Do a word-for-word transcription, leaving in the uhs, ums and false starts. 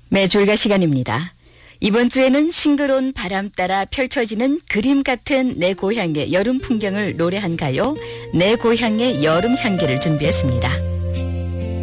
매주일가 시간입니다. 이번 주에는 싱그러운 바람 따라 펼쳐지는 그림 같은 내 고향의 여름 풍경을 노래한 가요, 내 고향의 여름 향기를 준비했습니다.